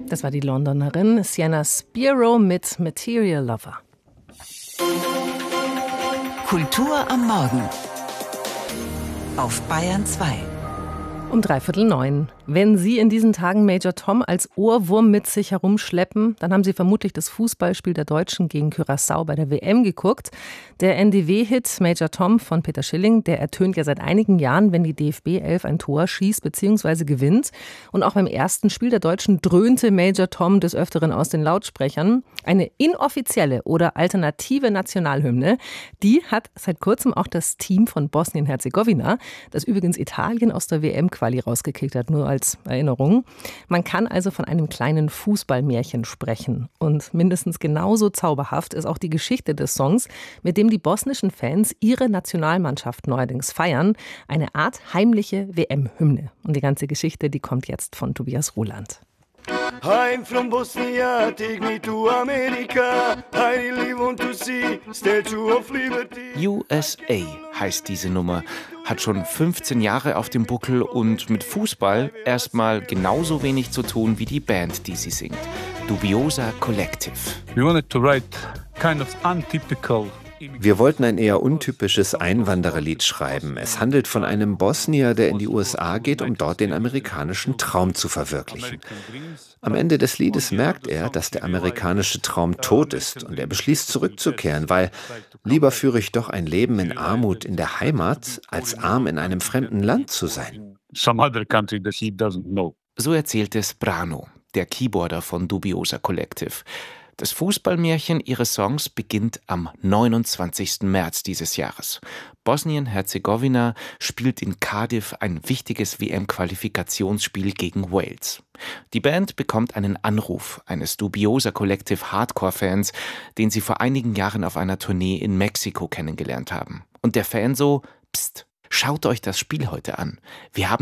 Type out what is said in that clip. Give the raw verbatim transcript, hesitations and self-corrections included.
Das war die Londonerin Sienna Spiro mit Material Lover. Kultur am Morgen auf Bayern zwei. Um dreiviertel neun. Wenn Sie in diesen Tagen Major Tom als Ohrwurm mit sich herumschleppen, dann haben Sie vermutlich das Fußballspiel der Deutschen gegen Curaçao bei der W M geguckt. Der N D W-Hit Major Tom von Peter Schilling, der ertönt ja seit einigen Jahren, wenn die D F B elf ein Tor schießt bzw. gewinnt. Und auch beim ersten Spiel der Deutschen dröhnte Major Tom des Öfteren aus den Lautsprechern. Eine inoffizielle oder alternative Nationalhymne, die hat seit kurzem auch das Team von Bosnien-Herzegowina, das übrigens Italien aus der W M-Quali rausgekickt hat, nur als Erinnerung. Man kann also von einem kleinen Fußballmärchen sprechen. Und mindestens genauso zauberhaft ist auch die Geschichte des Songs, mit dem die bosnischen Fans ihre Nationalmannschaft neuerdings feiern. Eine Art heimliche W M-Hymne. Und die ganze Geschichte, die kommt jetzt von Tobias Roland. I'm from Bosnia, take me to America. I really want to see Statue of Liberty. U S A heißt diese Nummer, hat schon fünfzehn Jahre auf dem Buckel und mit Fußball erstmal genauso wenig zu tun wie die Band, die sie singt. Dubiosa Collective. We wanted to write kind of untypical. Wir wollten ein eher untypisches Einwandererlied schreiben. Es handelt von einem Bosnier, der in die U S A geht, um dort den amerikanischen Traum zu verwirklichen. Am Ende des Liedes merkt er, dass der amerikanische Traum tot ist und er beschließt zurückzukehren, weil lieber führe ich doch ein Leben in Armut in der Heimat, als arm in einem fremden Land zu sein. So erzählt es Brano, der Keyboarder von Dubiosa Collective. Das Fußballmärchen ihres Songs beginnt am neunundzwanzigsten März dieses Jahres. Bosnien-Herzegowina spielt in Cardiff ein wichtiges W M-Qualifikationsspiel gegen Wales. Die Band bekommt einen Anruf eines Dubiosa Collective Hardcore-Fans, den sie vor einigen Jahren auf einer Tournee in Mexiko kennengelernt haben. Und der Fan so: Psst, schaut euch das Spiel heute an. Wir haben